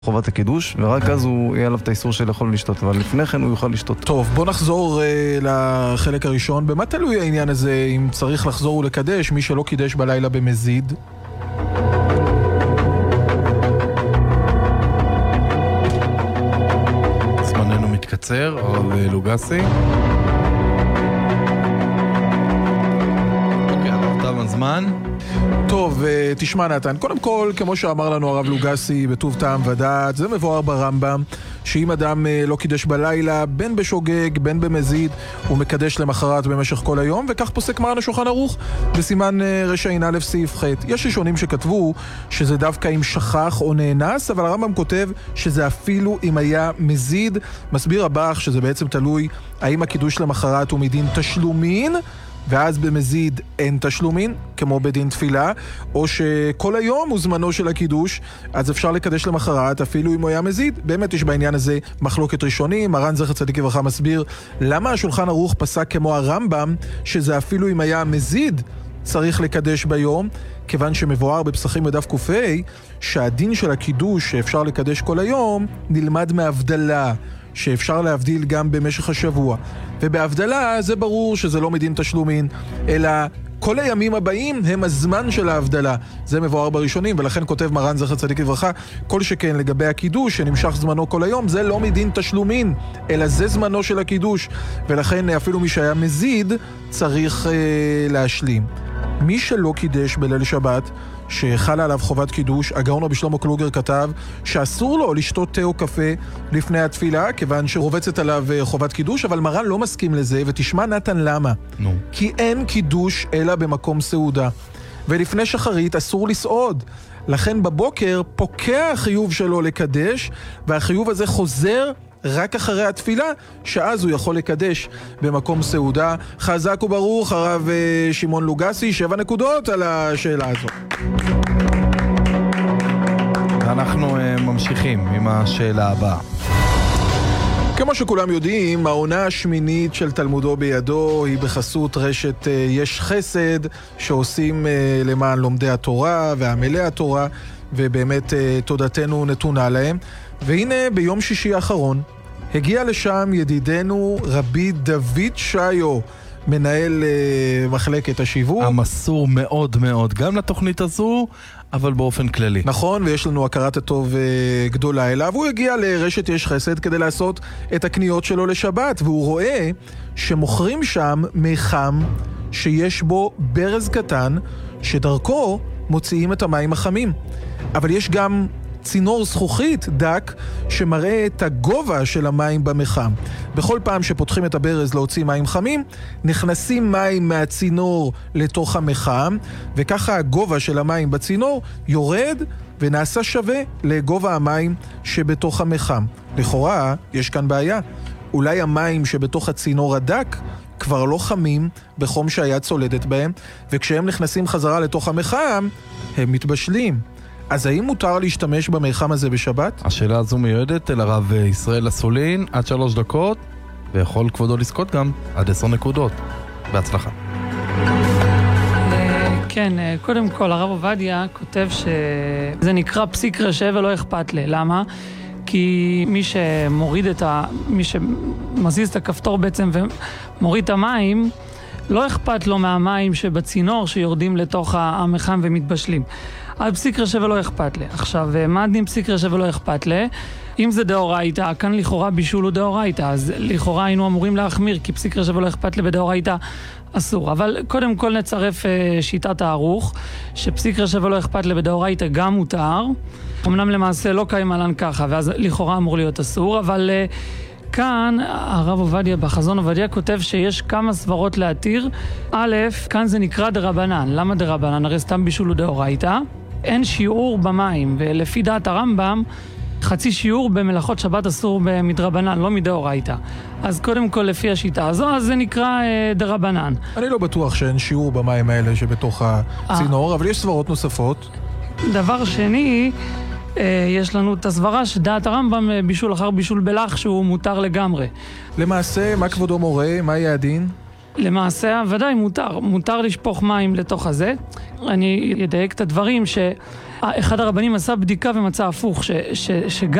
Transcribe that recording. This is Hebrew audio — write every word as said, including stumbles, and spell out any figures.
חובת הקידוש, ורק אז הוא יהיה עליו את האיסור של יכול לשתות, אבל לפני כן הוא יוכל לשתות. טוב, בוא נחזור אה, לחלק הראשון. במה תלוי העניין הזה, אם צריך לחזור ולקדש, מי שלא קידש בלילה במזיד? זמננו מתקצר, הרב לוגסי. אוקיי, הרב תם הזמן. טוב, תשמע נתן, קודם כל, כמו שאמר לנו הרב לוגסי בטוב טעם ודעת, זה מבואר ברמב"ם, שאם אדם לא קידש בלילה, בין בשוגג, בין במזיד, הוא מקדש למחרת במשך כל היום, וכך פוסק מרן השולחן ערוך בסימן רש"ע א' סעיף ח'. יש ראשונים שכתבו שזה דווקא אם שכח או נאנס, אבל הרמב"ם כותב שזה אפילו אם היה מזיד. מסביר הבח שזה בעצם תלוי האם הקידוש למחרת הוא מדין תשלומין, ואז במזיד אין תשלומין, כמו בדין תפילה, או שכל היום הוא זמנו של הקידוש, אז אפשר לקדש למחרת, אפילו אם הוא היה מזיד. באמת יש בעניין הזה מחלוקת ראשונים. מרן זכר צדיק לברכה מסביר למה השולחן ערוך פסק כמו הרמב"ם, שזה אפילו אם היה מזיד צריך לקדש ביום, כיוון שמבואר בפסחים בדף ק"ה, שהדין של הקידוש שאפשר לקדש כל היום, נלמד מהבדלה, שאפשר להבדיל גם במשך השבוע. ובהבדלה זה ברור שזה לא מדין תשלומין, אלא כל הימים הבאים הם הזמן של ההבדלה. זה מבואר בראשונים, ולכן כותב מרן זכר צדיק לברכה, כל שכן לגבי הקידוש שנמשך זמנו כל היום, זה לא מדין תשלומין, אלא זה זמנו של הקידוש, ולכן אפילו מי שהיה מזיד צריך אה, להשלים. מי שלא קידש בליל שבת, שחלה עליו חובת קידוש, הגאון רבי שלמה קלוגר כתב שאסור לו לשתות תה או קפה לפני התפילה, כיוון שרובצת עליו חובת קידוש, אבל מרן לא מסכים לזה, ותשמע נתן למה. נו. כי אין קידוש אלא במקום סעודה, ולפני שחרית אסור לסעוד, לכן בבוקר פוקע החיוב שלו לקדש, והחיוב הזה חוזר רק אחרי התפילה, שאז הוא יכול לקדש במקום סעודה. חזק וברוך הרב שמעון לוגסי, שבע נקודות על השאלה הזו. אנחנו ממשיכים עם השאלה הבאה. כמו שכולם יודעים, העונה השמינית של תלמודו בידו היא בחסות רשת יש חסד, שעושים למען לומדי התורה ועמלי התורה, ובאמת תודתנו נתונה להם. והנה ביום שישי האחרון הגיע לשם ידידנו רבי דוד שיו, מנהל uh, מחלקת השיווק. המסור מאוד מאוד גם לתוכנית הזו, אבל באופן כללי. נכון, ויש לנו הכרת הטוב uh, גדולה אליו. הוא הגיע לרשת יש חסד כדי לעשות את הקניות שלו לשבת, והוא רואה שמוכרים שם מיחם שיש בו ברז קטן, שדרכו מוציאים את המים החמים. אבל יש גם צינור זכוכית דק שמראה את הגובה של המים במחם. בכל פעם שפותחים את הברז להוציא מים חמים, נכנסים מים מהצינור לתוך המחם, וככה הגובה של המים בצינור יורד ונעשה שווה לגובה המים שבתוך המחם. לכאורה יש כאן בעיה. אולי המים שבתוך הצינור הדק כבר לא חמים בחום שהיה צולדת בהם, וכשהם נכנסים חזרה לתוך המחם הם מתבשלים. אז האם מותר להשתמש במיחם הזה בשבת? השאלה הזו מיועדת אל הרב ישראל אסולין, עד שלוש דקות, ויכול כבודו לזכות גם עד עשר נקודות. בהצלחה. כן, קודם כל הרב עובדיה כותב שזה נקרא פסיק רשע ולא אכפת לי. למה? כי מי שמוריד את ה... מי שמזיז את הכפתור בעצם ומוריד את המים, לא אכפת לו מהמים שבצינור שיורדים לתוך המחם ומתבשלים. על פסיק רשע ולא אכפת לי. עכשיו, מה הדין פסיק רשע ולא אכפת לי? אם זה דאורייתא, כאן לכאורה בישול הוא דאורייתא, אז לכאורה היינו אמורים להחמיר, כי פסיק רשע ולא אכפת לי בדאורייתא אסור. אבל קודם כל נצרף uh, שיטת הערוך, שפסיק רשע ולא אכפת לי בדאורייתא גם מותר. אמנם למעשה לא קיים עלן ככה, ואז לכאורה אמור להיות אסור, אבל uh, כאן הרב עובדיה בחזון עובדיה כותב שיש כמה סברות להתיר. א', כאן זה נקרא דרבנן. למה דרבנן? הרי סתם בישול הוא דאורייתא. אין שיעור במים, ולפי דעת הרמב"ם, חצי שיעור במלאכות שבת אסור מדרבנן, לא מדאורייתא. אז קודם כל לפי השיטה הזו, אז זה נקרא אה, דרבנן. אני לא בטוח שאין שיעור במים האלה שבתוך הצינור, אבל יש סברות נוספות. דבר שני, אה, יש לנו את הסברה שדעת הרמב"ם בישול אחר בישול בלח שהוא מותר לגמרי. למעשה, מה כבודו מורה? מה יהיה הדין? למעשה, ודאי מותר. מותר לשפוך מים לתוך הזה. אני אדייק את הדברים ש... אחד הרבנים עשה בדיקה ומצא הפוך, ש, ש, שגם